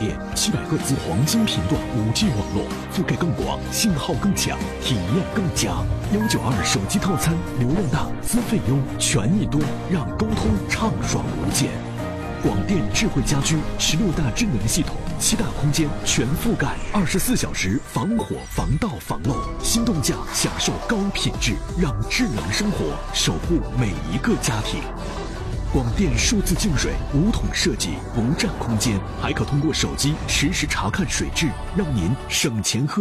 电，700赫兹黄金频段5G 网络，覆盖更广，信号更强，体验更佳。192手机套餐，流量大，资费优，权益多，让沟通畅爽无间。广电智慧家居16大智能系统，7大空间全覆盖，24小时防火防盗防漏，心动价享受高品质，让智能生活守护每一个家庭。广电数字净水5桶设计，不占空间，还可通过手机实时查看水质，让您省钱喝